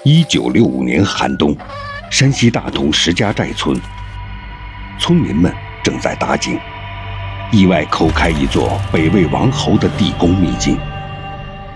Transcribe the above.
1965年寒冬，山西大同石家寨村，村民们正在打井，意外抠开一座北魏王侯的地宫秘境。